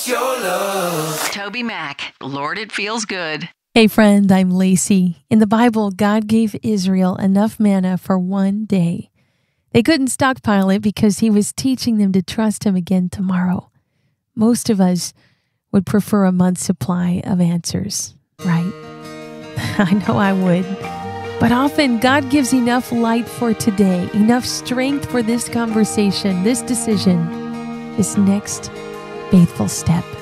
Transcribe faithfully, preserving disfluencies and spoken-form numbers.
Toby Mac, Lord, it feels good. Hey friend, I'm Lacey. In the Bible, God gave Israel enough manna for one day. They couldn't stockpile it because he was teaching them to trust him again tomorrow. Most of us would prefer a month's supply of answers, right? I know I would. But often God gives enough light for today, enough strength for this conversation, this decision, this next faithful step.